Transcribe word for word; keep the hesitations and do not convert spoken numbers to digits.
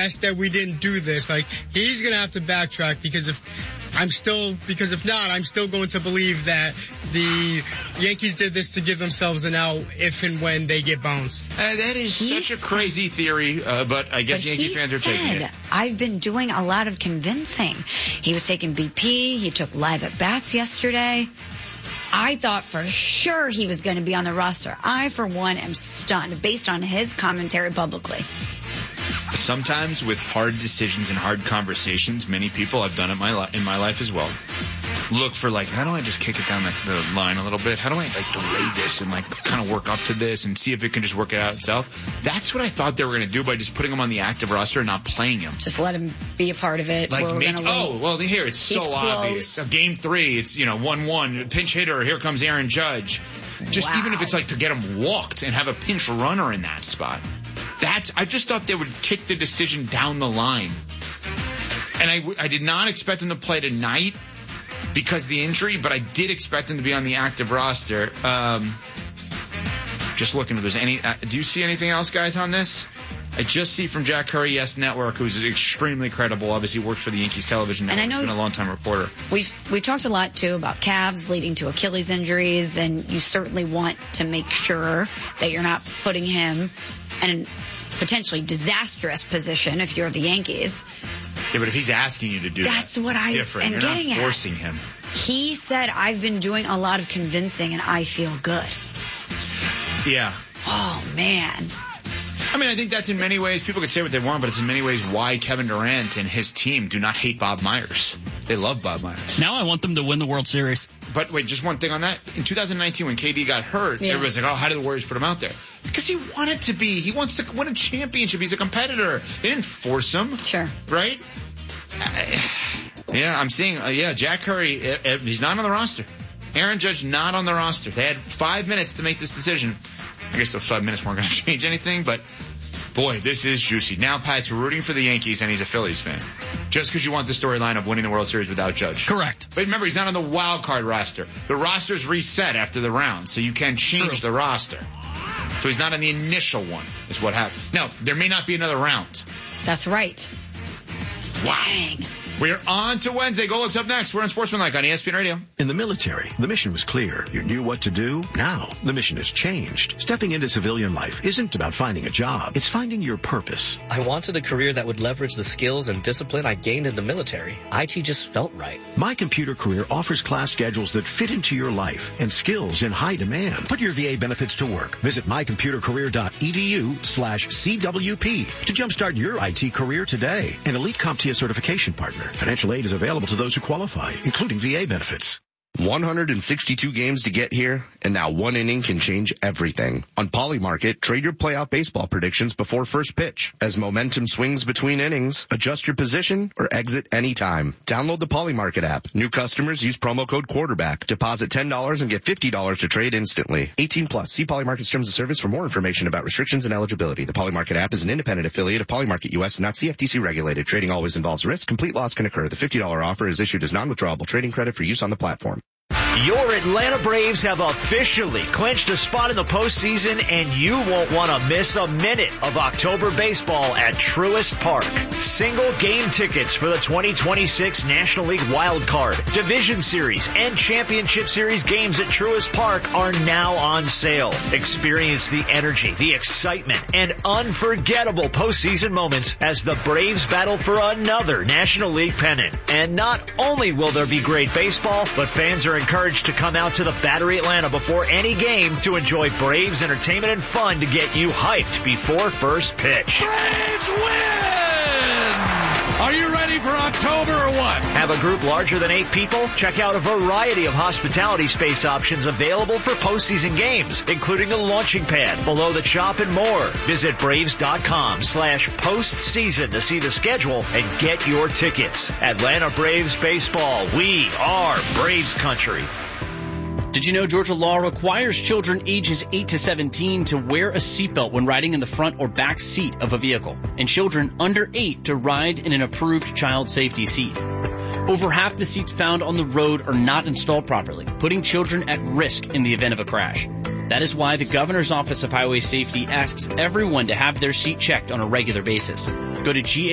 best that we didn't do this. Like, he's going to have to backtrack because if I'm still, because if not, I'm still going to believe that the Yankees did this to give themselves an out if and when they get bounced. Uh, that is He's, such a crazy theory, uh, but I guess but Yankee fans are said, taking it. I've been doing a lot of convincing. He was taking B P. He took live at bats yesterday. I thought for sure he was going to be on the roster. I, for one, am stunned based on his commentary publicly. Sometimes with hard decisions and hard conversations, many people, I've done it my li- in my life as well, look for like, how do I just kick it down the, the line a little bit? How do I like delay this and like kind of work up to this and see if it can just work it out itself? That's what I thought they were going to do by just putting him on the active roster and not playing him. Just let him be a part of it. Like, we're make, oh, well, here, it's He's so close. obvious. Game three, it's, you know, one one, pinch hitter, here comes Aaron Judge. Just wow. even if it's like to get him walked and have a pinch runner in that spot. That's, I just thought they would kick the decision down the line. And I, I did not expect him to play tonight because of the injury, but I did expect him to be on the active roster. Um, just looking if there's any, uh, do you see anything else, guys, on this? I just see from Jack Curry, Yes Network, who's extremely credible. Obviously works for the Yankees television network. And I know he's been a long-time reporter. We've we talked a lot, too, about calves leading to Achilles injuries, and you certainly want to make sure that you're not putting him in a potentially disastrous position if you're the Yankees. Yeah, but if he's asking you to do That's that, what it's I different. am You're getting not at. forcing him. He said, I've been doing a lot of convincing, and I feel good. Yeah. Oh, man. I mean, I think that's in many ways, people could say what they want, but it's in many ways why Kevin Durant and his team do not hate Bob Myers. They love Bob Myers. Now I want them to win the World Series. But wait, just one thing on that. In two thousand nineteen, when K D got hurt, yeah. everybody's like, oh, how did the Warriors put him out there? Because he wanted to be. He wants to win a championship. He's a competitor. They didn't force him. Sure. Right? Yeah, I'm seeing, uh, yeah, Jack Curry, uh, uh, he's not on the roster. Aaron Judge not on the roster. They had five minutes to make this decision. I guess those five minutes weren't going to change anything, but boy, this is juicy. Now Pat's rooting for the Yankees, and he's a Phillies fan. Just because you want the storyline of winning the World Series without Judge. Correct. But remember, he's not on the wild card roster. The roster's reset after the round, so you can change True. the roster. So he's not on the initial one, is what happened. Now, there may not be another round. That's right. Wow. Dang. We're on to Wednesday. Gold's up next. We're on Sportsmanlike on E S P N Radio. In the military, the mission was clear. You knew what to do. Now, the mission has changed. Stepping into civilian life isn't about finding a job. It's finding your purpose. I wanted a career that would leverage the skills and discipline I gained in the military. I T just felt right. My Computer Career offers class schedules that fit into your life and skills in high demand. Put your V A benefits to work. Visit mycomputercareer.edu slash CWP to jumpstart your I T career today. An elite CompTIA certification partner. Financial aid is available to those who qualify, including V A benefits. one hundred sixty-two games to get here, and now one inning can change everything. On Polymarket, trade your playoff baseball predictions before first pitch. As momentum swings between innings, adjust your position or exit anytime. Download the Polymarket app. New customers use promo code quarterback. Deposit ten dollars and get fifty dollars to trade instantly. eighteen plus. See Polymarket's terms of service for more information about restrictions and eligibility. The Polymarket app is an independent affiliate of Polymarket U S and not C F T C regulated. Trading always involves risk. Complete loss can occur. The fifty dollars offer is issued as non-withdrawable trading credit for use on the platform. Your Atlanta Braves have officially clinched a spot in the postseason, and you won't want to miss a minute of October baseball at Truist Park. Single game tickets for the twenty twenty-six National League Wild Card, Division Series, and Championship Series games at Truist Park are now on sale. Experience the energy, the excitement, and unforgettable postseason moments as the Braves battle for another National League pennant. And not only will there be great baseball, but fans are encouraged to come out to the Battery Atlanta before any game to enjoy Braves entertainment and fun to get you hyped before first pitch. Braves win! Are you ready for October or what? Have a group larger than eight people? Check out a variety of hospitality space options available for postseason games, including a launching pad, below the chop, and more. Visit Braves.com slash postseason to see the schedule and get your tickets. Atlanta Braves baseball. We are Braves country. Did you know Georgia law requires children ages eight to seventeen to wear a seatbelt when riding in the front or back seat of a vehicle, and children under eight to ride in an approved child safety seat? Over half the seats found on the road are not installed properly, putting children at risk in the event of a crash. That is why the Governor's Office of Highway Safety asks everyone to have their seat checked on a regular basis. Go to G